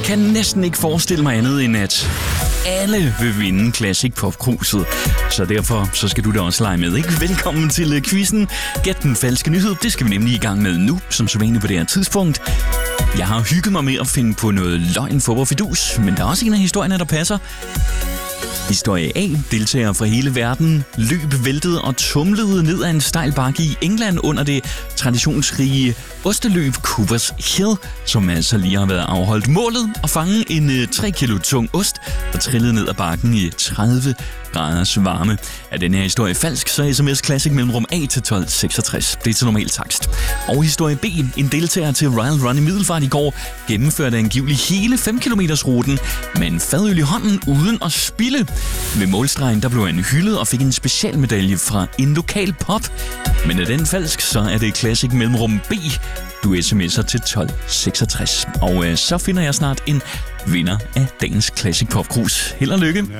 kan næsten ikke forestille mig andet end, at alle vil vinde Classic Pop-kruset. Så derfor så skal du da også lege med, ikke? Velkommen til quizzen. Gæt den falske nyhed. Det skal vi nemlig i gang med nu, som så vanligt på det her tidspunkt. Jeg har hygget mig med at finde på noget løgn for fidus, men der er også en af historierne, der passer. Historie A. Deltagere fra hele verden løb, væltede og tumlede ned ad en stejl bakke i England under det traditionsrige osteløb Coopers Hill, som altså lige har været afholdt. Målet at fange en 3 kilo tung ost, der trillede ned ad bakken i 30 graders varme. Er den her historie falsk, så sms Classic mellemrum A til 1266. Det er til normal takst. Og historie B. En deltager til Royal Run i Middelfart i går gennemførte angiveligt hele 5 kilometers ruten med en fadøl i hånden uden at spilde. Ved målstregen der blev han hyldet og fik en specialmedalje fra en lokal pop. Men er den falsk, så er det Classic mellemrum B. Du sms'er til 1266. Og så finder jeg snart en vinder af dagens Classic Pop Krus. Held og lykke!